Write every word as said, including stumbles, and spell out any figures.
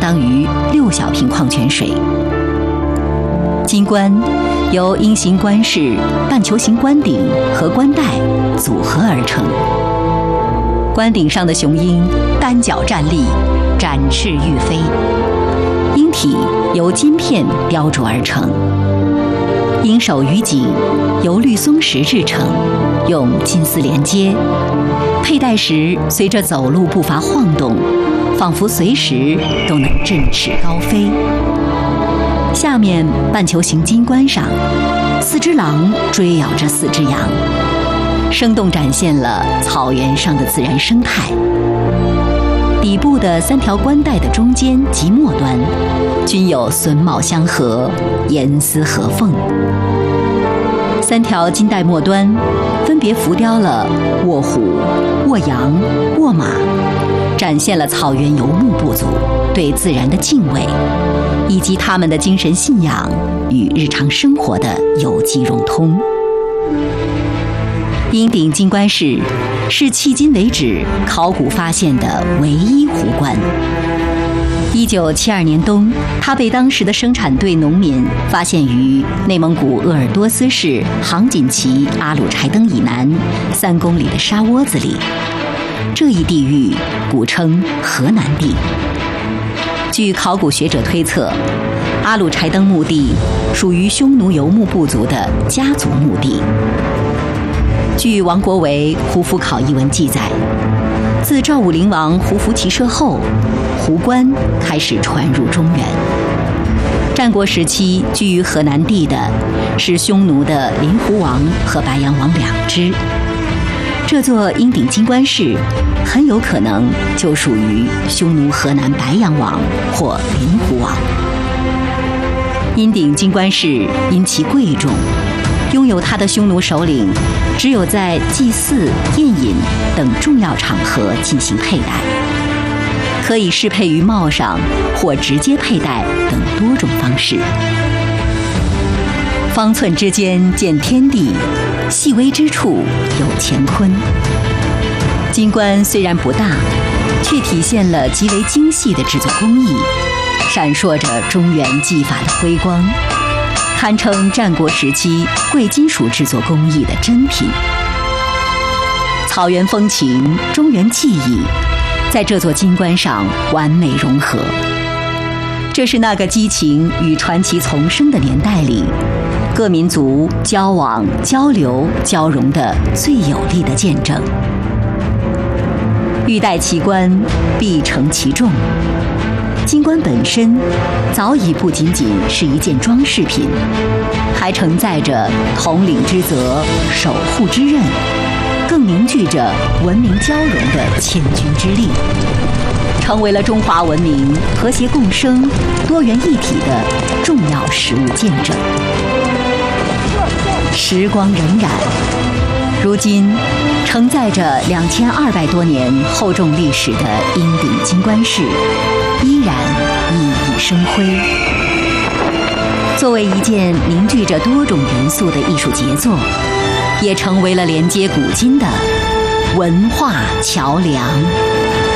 当于六小瓶矿泉水。金冠由鹰形冠饰、半球形冠顶和冠带组合而成。冠顶上的雄鹰单脚站立，展翅欲飞。鹰体由金片雕琢而成。鹰首与颈由绿松石制成，用金丝连接，佩戴时随着走路步伐晃动，仿佛随时都能振翅高飞。下面半球形金冠上，四只狼追咬着四只羊，生动展现了草原上的自然生态。底部的三条冠带的中间及末端，均有榫卯相合，严丝合缝。三条金带末端分别浮雕了卧虎、卧羊、卧马，展现了草原游牧部族对自然的敬畏，以及他们的精神信仰与日常生活的有机融通。鹰顶金冠饰是迄今为止考古发现的唯一壶冠。一九七二年冬，它被当时的生产队农民发现于内蒙古鄂尔多斯市杭锦旗阿鲁柴登以南三公里的沙窝子里。这一地域古称河南地。据考古学者推测，阿鲁柴登墓地属于匈奴游牧部族的家族墓地。据王国维《胡服考译文》记载，自赵武灵王胡服骑射后，壶冠开始传入中原。战国时期居于河南地的是匈奴的林胡王和白羊王两支，这座鹰顶金冠饰很有可能就属于匈奴河南白羊王或林胡王。鹰顶金冠饰因其贵重，拥有它的匈奴首领只有在祭祀、宴饮等重要场合进行佩戴，可以适配于帽上或直接佩戴等多种方式。方寸之间见天地，细微之处有乾坤。金冠虽然不大，却体现了极为精细的制作工艺，闪烁着中原技法的辉光，堪称战国时期贵金属制作工艺的珍品。草原风情、中原技艺在这座金冠上完美融合。这是那个激情与传奇丛生的年代里，各民族交往、交流、交融的最有力的见证。欲戴其冠，必承其重。金冠本身早已不仅仅是一件装饰品，还承载着统领之责、守护之任，更凝聚着文明交融的千钧之力，成为了中华文明和谐共生、多元一体的重要实物见证。时光荏苒，如今承载着两千二百多年厚重历史的鹰顶金冠饰依然熠熠生辉。作为一件凝聚着多种元素的艺术杰作，也成为了连接古今的文化桥梁。